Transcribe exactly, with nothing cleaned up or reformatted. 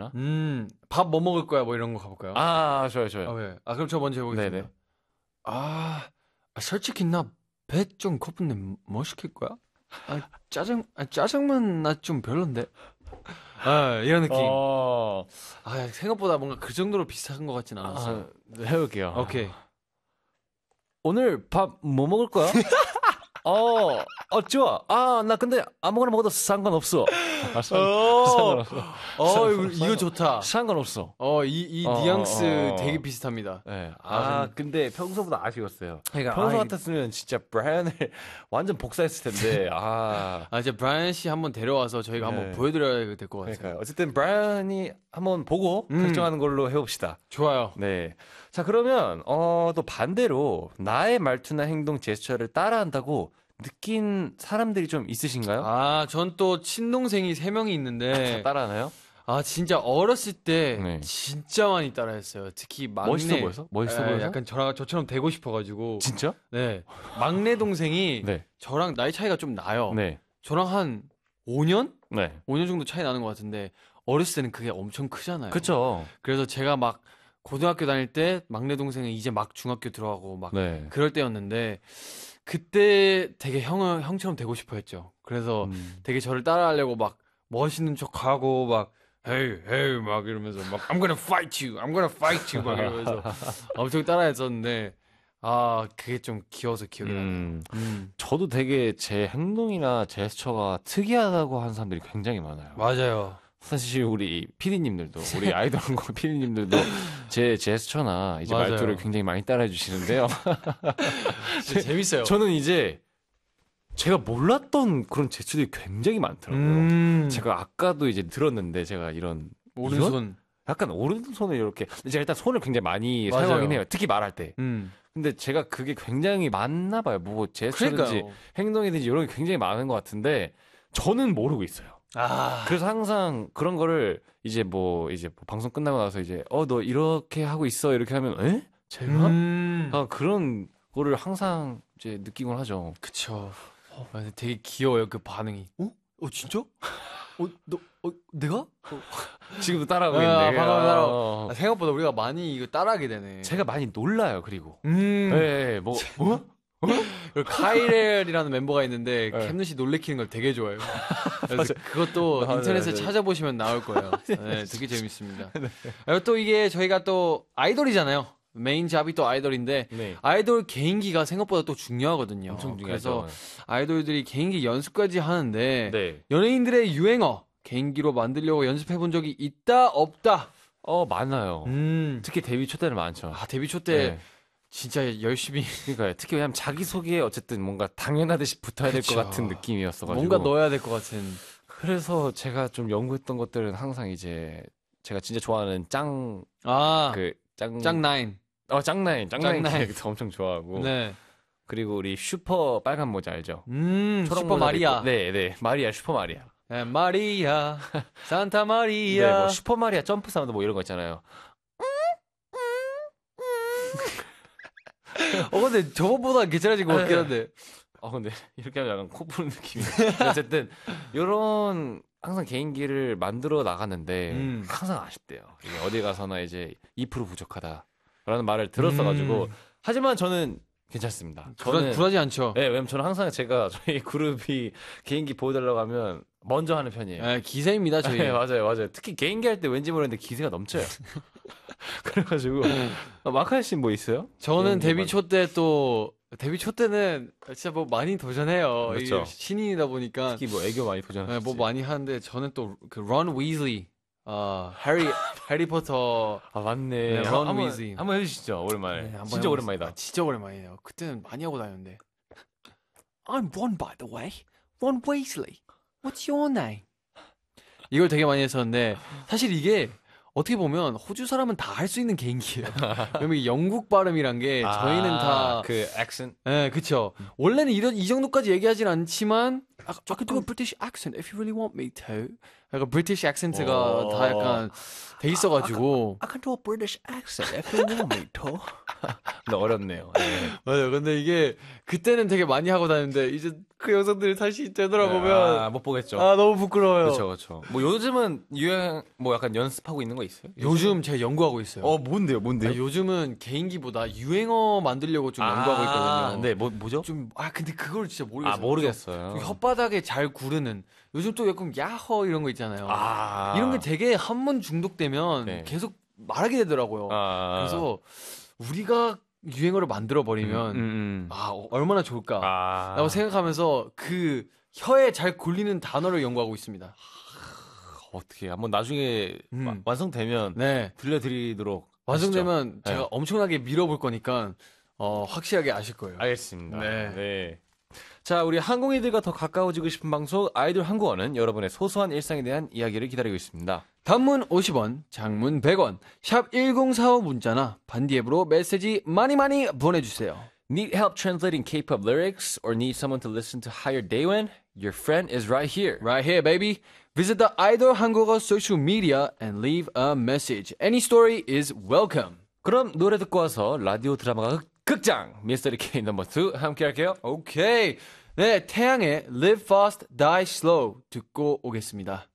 있나? 음, 밥 뭐 먹을 거야? 뭐 이런 거 가볼까요? 아, 좋아요, 좋아요. 아, 네. 아 그럼 저 먼저 해보겠습니다. 네네. 아, 아, 솔직히 나 배 좀 고픈데 뭐 시킬 거야? 아, 짜장, 아, 짜장면 나 좀 별론데. 아, 이런 느낌. 어... 아, 생각보다 뭔가 그 정도로 비슷한 것 같진 않았어요. 아, 네, 해볼게요. 오케이. 오늘 밥 뭐 먹을 거야? 어, 어, 좋아. 아, 나 근데 아무거나 먹어도 상관없어. 아, 상, 상관없어. 어, 이거, 이거 좋다. 상관없어. 어, 이, 이 어, 뉘앙스 어, 어. 되게 비슷합니다. 네. 아, 아, 근데 평소보다 아쉬웠어요. 그러니까, 평소 아, 같았으면 진짜 브라이언을 완전 복사했을 텐데, 아. 아, 이제 브라이언 씨 한번 데려와서 저희가 네. 한번 보여드려야 될 것 같아요. 그러니까요. 어쨌든 브라이언이 한번 보고 음. 결정하는 걸로 해봅시다. 좋아요. 네. 자, 그러면, 어, 또 반대로 나의 말투나 행동, 제스처를 따라한다고 느낀 사람들이 좀 있으신가요? 아, 전 또 친동생이 세 명이 다 있는데, 따라하나요? 아, 진짜 어렸을 때 네. 진짜 많이 따라했어요. 특히 막내. 멋있어 보여서? 멋있어 에, 보여서? 약간 저랑 저처럼 되고 싶어가지고. 진짜? 네. 막내 동생이 네. 저랑 나이 차이가 좀 나요. 네. 저랑 한 오 년? 네. 오 년 정도 차이 나는 것 같은데, 어렸을 때는 그게 엄청 크잖아요. 그쵸. 그래서 제가 막 고등학교 다닐 때 막내 동생은 이제 막 중학교 들어가고 막 네. 그럴 때였는데, 그때 되게 형, 형처럼 되고 싶어 했죠. 그래서 음. 되게 저를 따라하려고 막 멋있는 척 하고 막 Hey, hey 막 이러면서 막 I'm gonna fight you, I'm gonna fight you 막 이러면서 엄청 따라했었는데, 아 그게 좀 귀여워서 기억이 나요. 음. 음. 저도 되게 제 행동이나 제스처가 특이하다고 하는 사람들이 굉장히 많아요. 맞아요. 사실 우리 피디님들도, 우리 아이돌 한국 피디님들도 제 제스처나 이제 맞아요. 말투를 굉장히 많이 따라해 주시는데요. 진짜 재밌어요. 저는 이제 제가 몰랐던 그런 제스처들이 굉장히 많더라고요. 음. 제가 아까도 이제 들었는데 제가 이런 오른손. 이런? 약간 오른손을 이렇게 제가 일단 손을 굉장히 많이 맞아요. 사용하긴 해요. 특히 말할 때. 음. 근데 제가 그게 굉장히 많나 봐요. 뭐 제스처든지 그러니까요. 행동이든지 이런 게 굉장히 많은 것 같은데 저는 모르고 있어요. 아. 그래서 항상 그런 거를 이제 뭐 이제 뭐 방송 끝나고 나서 이제 어 너 이렇게 하고 있어 이렇게 하면 에? 제가? 음. 아, 그런 거를 항상 이제 느끼곤 하죠. 그쵸. 어, 근데 되게 귀여워요 그 반응이. 어? 어 진짜? 어, 너, 어, 내가? 어. 지금도 따라하고 아, 있는데. 방금 따라- 어. 아, 생각보다 우리가 많이 이거 따라하게 되네. 제가 많이 놀라요. 그리고 음. 네, 뭐 어? 그리고 카이렐이라는 멤버가 있는데 네. 캠느 씨 놀래키는 걸 되게 좋아해요. 그래서 맞아요. 그것도 맞아요, 인터넷에 맞아요. 찾아보시면 나올 거예요. 네, 되게 재밌습니다. 그리고 또 이게 저희가 또 아이돌이잖아요. 메인 잡이 또 아이돌인데 네. 아이돌 개인기가 생각보다 또 중요하거든요. 엄청 그래서 중요하죠. 아이돌들이 개인기 연습까지 하는데 네. 연예인들의 유행어 개인기로 만들려고 연습해 본 적이 있다 없다. 어, 많아요. 음. 특히 데뷔 초 때는 많죠. 아 데뷔 초 때 네. 진짜 열심히 그러니까 특히 왜냐면 자기 소개에 어쨌든 뭔가 당연하듯이 붙어야 될 것 그쵸. 같은 느낌이었어가지고 뭔가 넣어야 될 것 같은. 그래서 제가 좀 연구했던 것들은 항상 이제 제가 진짜 좋아하는 짱 아, 그 짱 짱 나인. 어 짱나인 짱나인 짱나인. 캐릭터 엄청 좋아하고 네. 그리고 우리 슈퍼 빨간 모자 알죠? 음, 초록 슈퍼 모자도 마리아. 있고. 네, 네. 마리아 슈퍼 마리아. 네, 마리아. 산타 네, 마리아. 뭐 슈퍼 마리아 점프 사운드 뭐 이런 거 있잖아요. 어, 근데 저번보다 괜찮아진 것 같긴 한데. 어 근데 이렇게 하면 약간 코 푸는 느낌이. 어쨌든 이런 항상 개인기를 만들어 나가는데 음. 항상 아쉽대요. 이게 어디 가서나 이제 이 퍼센트 부족하다라는 말을 들었어가지고 음. 하지만 저는 괜찮습니다. 굴하, 저는 굴하지 않죠. 네, 왜냐면 저는 항상 제가 저희 그룹이 개인기 보여달라고 하면 먼저 하는 편이에요. 네, 기세입니다, 저희. 네, 맞아요, 맞아요. 특히 개인기 할 때 왠지 모르겠는데 기세가 넘쳐요. 그래가지고 어, 마카야 씨 뭐 있어요? 저는 개인기 데뷔 만- 초 때 또, 데뷔 초 때는 진짜 뭐 많이 도전해요. 그렇죠. 이게 신인이다 보니까. 특히 뭐 애교 많이 보잖아요. 네, 뭐 많이 하는데 저는 또 그 런 위즐리, 아 해리 해리포터. 아 맞네. 네, 한- 런 한번 위즐리. 한번 해주시죠. 오랜만에. 네, 한번 진짜 해보겠습니다. 오랜만이다. 아, 진짜 오랜만이에요. 그때는 많이 하고 다녔는데. I'm Ron by the way. Ron Weasley. What's your name? 이걸 되게 많이 했었는데 사실 이게 어떻게 보면 호주 사람은 다 할 수 있는 개인기예요. 왜냐면 이 영국 발음이란 게 저희는 다 그 액센. 네, 그쵸. 원래는 이런, 이 정도까지 얘기하진 않지만, I, I could do a British accent if you really want me to. 약간 British accent가 오. 다 약간 돼 있어가지고. I can do a British accent if you want me to. 근데 어렵네요. 네. 맞아요. 근데 이게, 그때는 되게 많이 하고 다녔는데, 이제 그 영상들을 다시 되돌아보면 아, 못 보겠죠. 아 너무 부끄러워요. 그렇죠, 그렇죠. 뭐 요즘은 유행 뭐 약간 연습하고 있는 거 있어요? 요즘 제가 연구하고 있어요. 어, 뭔데요, 뭔데요? 아, 요즘은 개인기보다 유행어 만들려고 좀 연구하고 있거든요. 네, 뭐 뭐죠? 좀 아 근데 그걸 진짜 모르겠어요. 아, 모르겠어요. 좀 혓바닥에 잘 구르는 요즘 또 약간 야허 이런 거 있잖아요. 아, 이런 게 되게 한 번 중독되면 네. 계속 말하게 되더라고요. 아, 그래서 우리가 유행어를 만들어 버리면 음, 음. 아 얼마나 좋을까? 아, 라고 생각하면서 그 혀에 잘 굴리는 단어를 연구하고 있습니다. 어떻게 한번 나중에 음. 와- 완성되면 네. 들려드리도록 완성되면 하시죠. 제가 네. 엄청나게 밀어볼 거니까 어, 확실하게 아실 거예요. 알겠습니다. 네. 네. 자, 우리 항공이들과 더 가까워지고 싶은 방송 아이돌 항공어는 여러분의 소소한 일상에 대한 이야기를 기다리고 있습니다. 단문 오십 원, 장문 백 원, 샵 일공사오 문자나 반디 앱으로 메시지 많이 많이 보내주세요. Need help translating K-pop lyrics or need someone to listen to Higher Daewon? Your friend is right here. Right here, baby. Visit the Idol 한국어 social media and leave a message. Any story is welcome. 그럼 노래 듣고 와서 라디오 드라마가 극, 극장 미스터리 K 넘버 투 함께 할게요. 오케이. 네, 태양의 Live Fast, Die Slow 듣고 오겠습니다.